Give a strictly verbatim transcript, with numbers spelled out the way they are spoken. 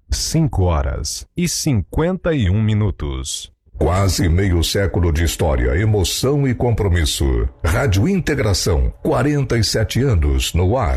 cinco horas e cinquenta e um minutos. Quase meio século de história, emoção e compromisso. Rádio Integração, quarenta e sete anos no ar.